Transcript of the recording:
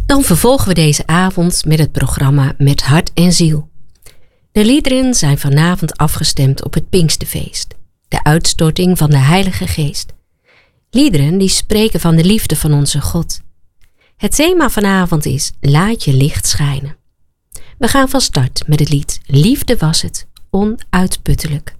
Dan vervolgen we deze avond met het programma Met Hart en Ziel. De liederen zijn vanavond afgestemd op het Pinksterfeest, de uitstorting van de Heilige Geest. Liederen die spreken van de liefde van onze God. Het thema vanavond is Laat je licht schijnen. We gaan van start met het lied Liefde was het, onuitputtelijk.